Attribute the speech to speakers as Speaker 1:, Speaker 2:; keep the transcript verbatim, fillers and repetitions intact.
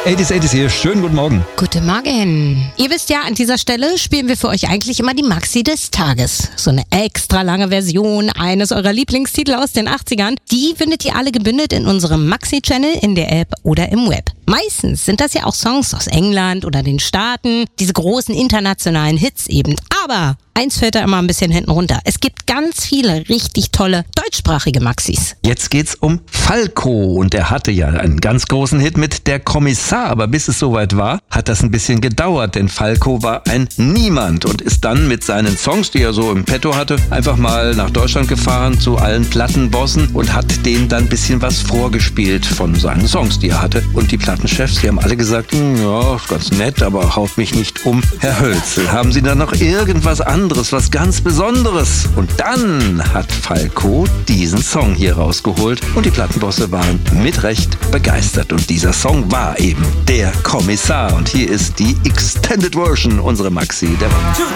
Speaker 1: achtziger achtziger hier, schönen guten Morgen.
Speaker 2: Guten Morgen. Ihr wisst ja, an dieser Stelle spielen wir für euch eigentlich immer die Maxi des Tages. So eine extra lange Version eines eurer Lieblingstitel aus den achtzigern. Die findet ihr alle gebündelt in unserem Maxi-Channel, in der App oder im Web. Meistens sind das ja auch Songs aus England oder den Staaten, diese großen internationalen Hits eben. Aber eins fällt da immer ein bisschen hinten runter. Es gibt ganz viele richtig tolle deutschsprachige Maxis.
Speaker 1: Jetzt geht's um Falco und er hatte ja einen ganz großen Hit mit Der Kommissar, aber bis es soweit war, hat das ein bisschen gedauert, denn Falco war ein Niemand und ist dann mit seinen Songs, die er so im Petto hatte, einfach mal nach Deutschland gefahren zu allen Plattenbossen und hat denen dann ein bisschen was vorgespielt von seinen Songs, die er hatte. Und die Plattenchefs, die haben alle gesagt, ja, ist ganz nett, aber haut mich nicht um. Herr Hölzel, haben Sie da noch irgendwas anderes, was ganz Besonderes? Und dann hat Falco diesen Song hier rausgeholt und die Plattenbosse waren mit Recht begeistert. Und dieser Song war eben Der Kommissar. Und hier ist die Extended Version, unsere Maxi der Woche.